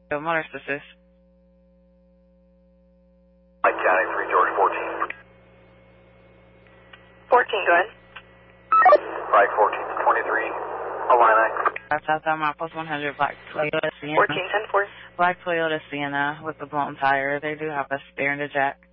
Motorist assist. Mike County 3 George 14. 14, go ahead. Right 14 to 23. Illini. South Mile Post 100, black Toyota Sienna. 14, 10-4. Black Toyota Sienna with the blown tire. They do have a spare in the jack.